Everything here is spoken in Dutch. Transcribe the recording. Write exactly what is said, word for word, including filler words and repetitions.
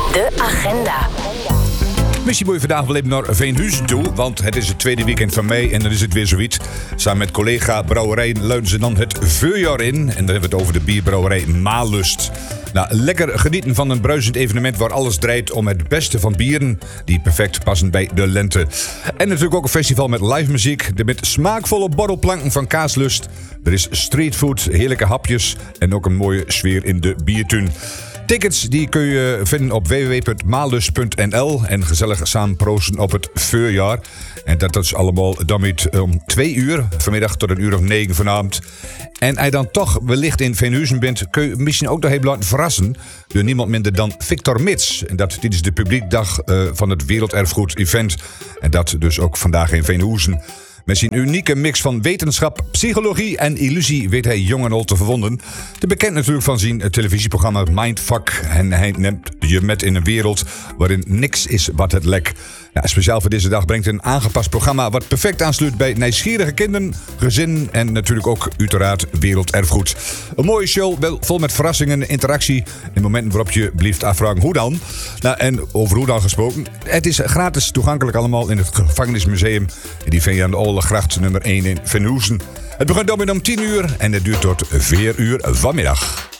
De agenda. Misschien moet je vandaag wel even naar Veenhuizen toe, want het is het tweede weekend van mei en dan is het weer zoiets. Samen met collega Brouwerij luiden ze dan het voorjaar in. En dan hebben we het over de bierbrouwerij Malust. Nou, lekker genieten van een bruisend evenement waar alles draait om het beste van bieren die perfect passen bij de lente. En natuurlijk ook een festival met live muziek, met smaakvolle borrelplanken van Kaaslust. Er is streetfood, heerlijke hapjes en ook een mooie sfeer in de biertuin. Tickets die kun je vinden op w w w punt malust punt n l en gezellig samen proosten op het voorjaar. En dat is allemaal dan met om twee uur vanmiddag tot een uur of negen vanavond. En als je dan toch wellicht in Veenhuizen bent, kun je misschien ook nog even laten verrassen door niemand minder dan Victor Mits. En dat dit is de publiekdag uh, van het Werelderfgoed Event. En dat dus ook vandaag in Veenhuizen. Met zijn unieke mix van wetenschap, psychologie en illusie weet hij jong en oud te verwonden. Te bekend natuurlijk van zijn televisieprogramma Mindfuck. En hij neemt je met in een wereld waarin niks is wat het lek. Ja, speciaal voor deze dag brengt een aangepast programma wat perfect aansluit bij nieuwsgierige kinderen, gezinnen en natuurlijk ook uiteraard werelderfgoed. Een mooie show, wel vol met verrassingen, interactie en momenten waarop je blijft afvragen hoe dan. Nou, en over hoe dan gesproken. Het is gratis toegankelijk allemaal in het gevangenismuseum. En die vind je aan de Olegracht nummer één in Veenhuizen. Het begint dan om tien uur en het duurt tot vier uur vanmiddag.